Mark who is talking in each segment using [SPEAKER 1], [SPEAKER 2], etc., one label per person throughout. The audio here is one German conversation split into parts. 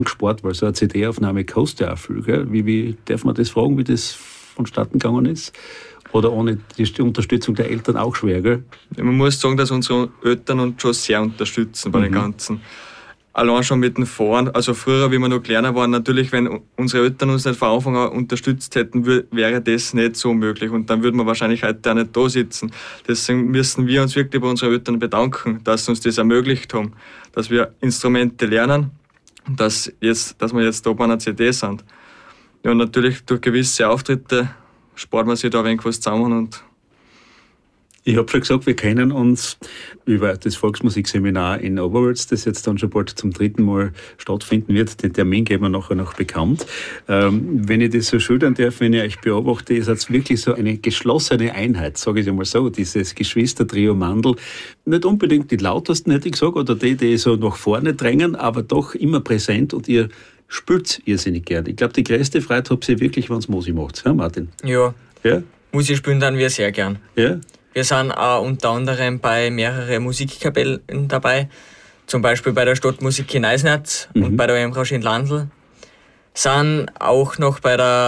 [SPEAKER 1] gespart, weil so eine CD-Aufnahme kostet ja auch viel. Gell? Wie darf man das fragen, wie das vonstatten gegangen ist? Oder ohne die Unterstützung der Eltern auch schwer, gell?
[SPEAKER 2] Ja, man muss sagen, dass unsere Eltern uns schon sehr unterstützen bei den Ganzen. Allein schon mit den Fahren, also früher, wie wir noch kleiner waren, natürlich, wenn unsere Eltern uns nicht von Anfang an unterstützt hätten, wäre das nicht so möglich und dann würden wir wahrscheinlich heute auch nicht da sitzen. Deswegen müssen wir uns wirklich bei unseren Eltern bedanken, dass sie uns das ermöglicht haben, dass wir Instrumente lernen und dass wir jetzt da bei einer CD sind. Ja, und natürlich durch gewisse Auftritte spart man sich da ein wenig was zusammen. Und
[SPEAKER 1] ich habe schon gesagt, wir kennen uns über das Volksmusikseminar in Oberwölz, das jetzt dann schon bald zum 3. Mal stattfinden wird. Den Termin geben wir nachher noch bekannt. Wenn ich das so schildern darf, wenn ich euch beobachte, ist es wirklich so eine geschlossene Einheit, sage ich einmal so, dieses Geschwistertrio Mandl. Nicht unbedingt die lautesten, hätte ich gesagt, oder die so nach vorne drängen, aber doch immer präsent und ihr spielt irrsinnig gern. Ich glaube, die größte Freude habt ihr wirklich, wenn ihr Musik macht, ja, Martin?
[SPEAKER 3] Ja,
[SPEAKER 1] ja?
[SPEAKER 3] Musik spielen dann wir sehr gern.
[SPEAKER 1] Ja?
[SPEAKER 3] Wir sind auch unter anderem bei mehreren Musikkapellen dabei, zum Beispiel bei der Stadtmusik in Eisnatz und bei der OM-Rausch in Landl. Sind auch noch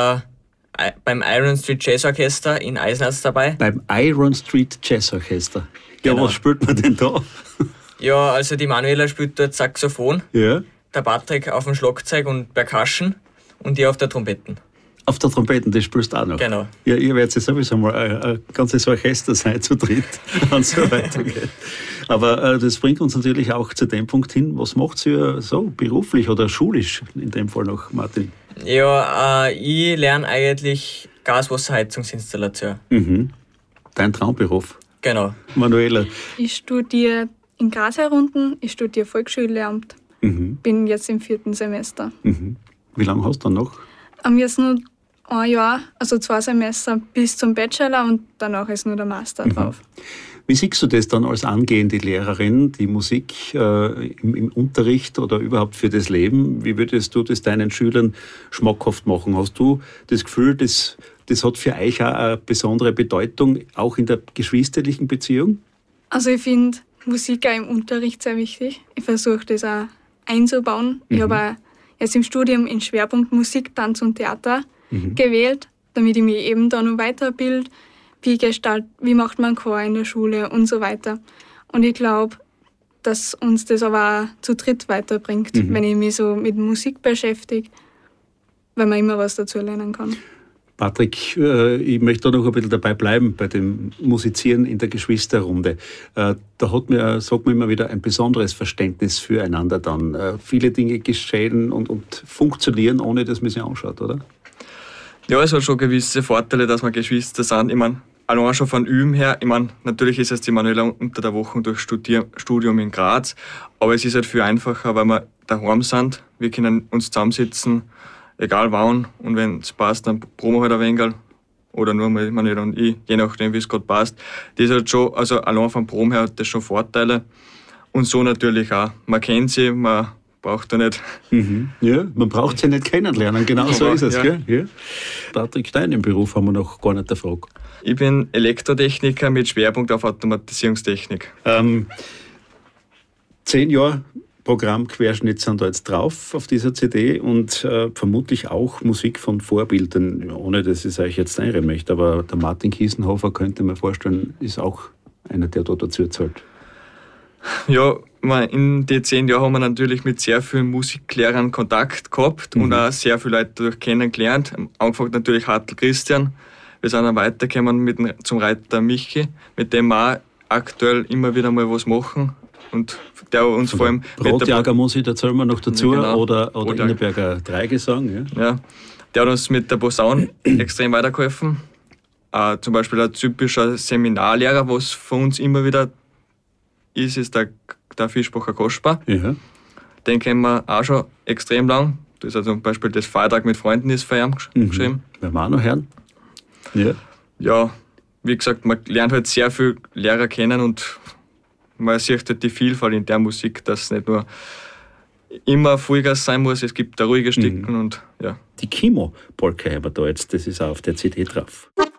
[SPEAKER 3] beim Iron Street Jazz Orchester in Eisnatz dabei.
[SPEAKER 1] Beim Iron Street Jazz Orchester. Ja,
[SPEAKER 3] genau.
[SPEAKER 1] Was spielt man denn da?
[SPEAKER 3] Ja, also die Manuela spielt dort Saxophon,
[SPEAKER 1] ja.
[SPEAKER 3] Der Patrick auf dem Schlagzeug und Percussion und ich auf der Trompeten.
[SPEAKER 1] Auf der Trompeten, das spielst du auch noch?
[SPEAKER 3] Genau.
[SPEAKER 1] Ja, ihr werdet jetzt sowieso mal ein ganzes Orchester sein, zu dritt, wenn es so weitergeht. Aber das bringt uns natürlich auch zu dem Punkt hin, was macht ihr so beruflich oder schulisch in dem Fall noch, Martin?
[SPEAKER 3] Ja, ich lerne eigentlich Gaswasserheizungsinstallateur.
[SPEAKER 1] Dein Traumberuf?
[SPEAKER 3] Genau.
[SPEAKER 1] Manuela?
[SPEAKER 4] Ich studiere in Graz herunten, ich studiere Volksschullehramt, bin jetzt im 4. Semester.
[SPEAKER 1] Wie lange hast du dann noch?
[SPEAKER 4] Jetzt nur ein Jahr, also 2 Semester bis zum Bachelor und danach ist nur der Master drauf.
[SPEAKER 1] Wie siehst du das dann als angehende Lehrerin, die Musik im Unterricht oder überhaupt für das Leben? Wie würdest du das deinen Schülern schmackhaft machen? Hast du das Gefühl, das hat für euch auch eine besondere Bedeutung, auch in der geschwisterlichen Beziehung?
[SPEAKER 4] Also ich finde Musik auch im Unterricht sehr wichtig. Ich versuche das auch einzubauen. Ich habe auch jetzt im Studium in Schwerpunkt Musik, Tanz und Theater gewählt, damit ich mich eben da noch weiterbilde, wie macht man Chor in der Schule und so weiter. Und ich glaube, dass uns das aber auch zu dritt weiterbringt, wenn ich mich so mit Musik beschäftige, weil man immer was dazu lernen kann.
[SPEAKER 1] Patrick, ich möchte da noch ein bisschen dabei bleiben bei dem Musizieren in der Geschwisterrunde. Da sagt man immer wieder ein besonderes Verständnis füreinander dann. Viele Dinge geschehen und funktionieren, ohne dass man sie anschaut, oder?
[SPEAKER 2] Ja, es hat schon gewisse Vorteile, dass wir Geschwister sind. Ich meine, allein schon von Üben her, ich meine, natürlich ist es die Manuela unter der Woche durch Studium in Graz, aber es ist halt viel einfacher, weil wir daheim sind. Wir können uns zusammensitzen, egal wann, und wenn es passt, dann proben wir halt ein wenig oder nur mal Manuela und ich, je nachdem, wie es gerade passt. Das hat schon, also allein vom Proben her hat das schon Vorteile und so natürlich auch. Man kennt sie, man braucht da nicht.
[SPEAKER 1] Ja, man braucht sie nicht kennenlernen, genau so ist es. Ja. Gell? Ja. Patrick, deinen Beruf haben wir noch gar nicht erfragt.
[SPEAKER 2] Ich bin Elektrotechniker mit Schwerpunkt auf Automatisierungstechnik.
[SPEAKER 1] 10 Jahre Programmquerschnitt sind da jetzt drauf auf dieser CD und vermutlich auch Musik von Vorbildern, ohne dass ich es euch jetzt einreden möchte. Aber der Martin Kiesenhofer, könnte man vorstellen, ist auch einer, der da dazu zahlt.
[SPEAKER 2] Ja, in den 10 Jahren haben wir natürlich mit sehr vielen Musiklehrern Kontakt gehabt und auch sehr viele Leute dadurch kennengelernt. Angefangen natürlich Hartl Christian. Wir sind dann weitergekommen zum Reiter Michi, mit dem wir auch aktuell immer wieder mal was machen. Und der uns vor allem...
[SPEAKER 1] Brotjager Musik, da zählen wir noch dazu,
[SPEAKER 2] genau.
[SPEAKER 1] oder Innerberger Dreigesang.
[SPEAKER 2] Ja, der hat uns mit der Posaune extrem weitergeholfen. Zum Beispiel ein typischer Seminarlehrer, was für uns immer wieder ist der Fischbacher Kaspar.
[SPEAKER 1] Ja.
[SPEAKER 2] Den kennen wir auch schon extrem lang. Das ist also zum Beispiel das Feiertag mit Freunden ist für ihn geschrieben.
[SPEAKER 1] Werden wir auch noch hören. Ja.
[SPEAKER 2] Ja, wie gesagt, man lernt halt sehr viele Lehrer kennen und man sieht halt die Vielfalt in der Musik, dass es nicht nur immer Vollgas sein muss, es gibt da ruhige Stücken und ja.
[SPEAKER 1] Die Kimo-Polka haben wir da jetzt, das ist auch auf der CD drauf.